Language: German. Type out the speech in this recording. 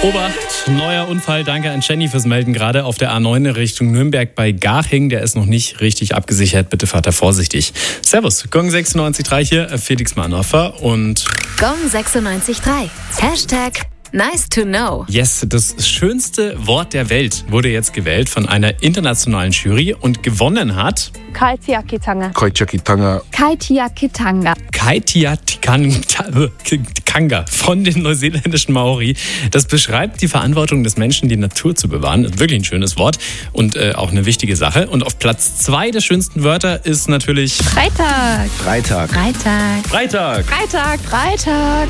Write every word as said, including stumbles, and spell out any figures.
Obacht, neuer Unfall. Danke an Jenny fürs Melden. Gerade auf der A neun Richtung Nürnberg bei Garching. Der ist noch nicht richtig abgesichert. Bitte fahrt da vorsichtig. Servus, Gong sechsundneunzig Komma drei hier, Felix Mannhofer und Gong sechsundneunzig Komma drei. Hashtag Nice to know. Yes, das schönste Wort der Welt wurde jetzt gewählt von einer internationalen Jury und gewonnen hat Kaitiakitanga. Kaitiakitanga. Kaitiakitanga. Kaitiakitanga von den neuseeländischen Maori. Das beschreibt die Verantwortung des Menschen, die Natur zu bewahren. Wirklich ein schönes Wort und äh, auch eine wichtige Sache. Und auf Platz zwei der schönsten Wörter ist natürlich Freitag. Freitag. Freitag. Freitag. Freitag. Freitag.